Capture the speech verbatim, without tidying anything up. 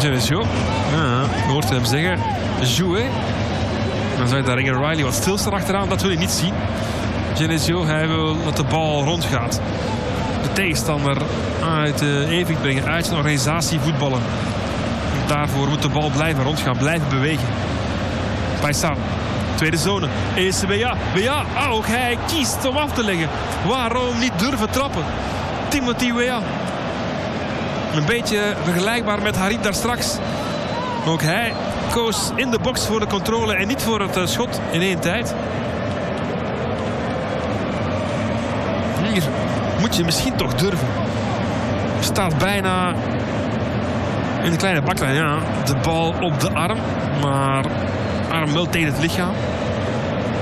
Genesio. Ja, je hoort hem zeggen. Joué. Dan zou je daar Regan Riley wat stilstaan achteraan. Dat wil je niet zien. Genesio, hij wil dat de bal rondgaat. De tegenstander uit de evenwicht brengen. Uit zijn organisatie voetballen. Daarvoor moet de bal blijven rondgaan. Blijven bewegen. Paisao. Tweede zone. Eerste Weah. Weah. Ook hij kiest om af te leggen. Waarom niet durven trappen? Timothy Weah. Een beetje vergelijkbaar met Harit daar straks. Ook hij koos in de box voor de controle en niet voor het uh, schot in één tijd. Hier moet je misschien toch durven. Staat bijna in de kleine baklijn. Ja, de bal op de arm. Maar arm wel tegen het lichaam.